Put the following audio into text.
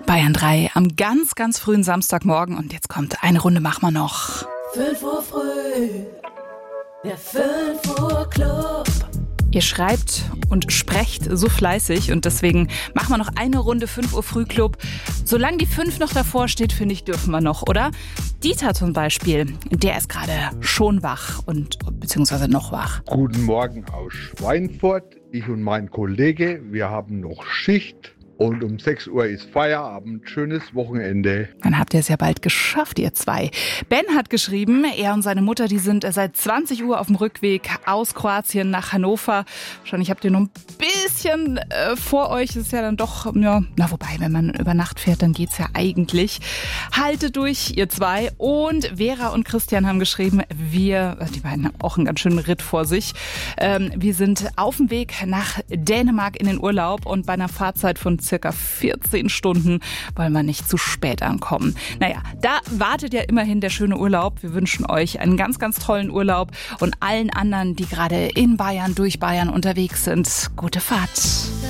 Bayern 3 am ganz, ganz frühen Samstagmorgen. Und jetzt kommt eine Runde, machen wir noch. 5 Uhr früh, der 5 Uhr Club. Ihr schreibt und sprecht so fleißig und deswegen machen wir noch eine Runde 5 Uhr Frühclub. Solange die 5 noch davor steht, finde ich, dürfen wir noch, oder? Dieter zum Beispiel, der ist gerade schon wach und beziehungsweise noch wach. Guten Morgen aus Schweinfurt. Ich und mein Kollege, wir haben noch Schicht. Und um 6 Uhr ist Feierabend. Schönes Wochenende. Dann habt ihr es ja bald geschafft, ihr zwei. Ben hat geschrieben, er und seine Mutter, die sind seit 20 Uhr auf dem Rückweg aus Kroatien nach Hannover. Wahrscheinlich habt ihr noch ein bisschen vor euch. Das ist ja dann doch, ja, na wobei, wenn man über Nacht fährt, dann geht's ja eigentlich. Haltet durch, ihr zwei. Und Vera und Christian haben geschrieben, die beiden haben auch einen ganz schönen Ritt vor sich. Wir sind auf dem Weg nach Dänemark in den Urlaub und bei einer Fahrzeit von circa 14 Stunden wollen wir nicht zu spät ankommen. Naja, da wartet ja immerhin der schöne Urlaub. Wir wünschen euch einen ganz, ganz tollen Urlaub und allen anderen, die gerade in Bayern, durch Bayern unterwegs sind, gute Fahrt.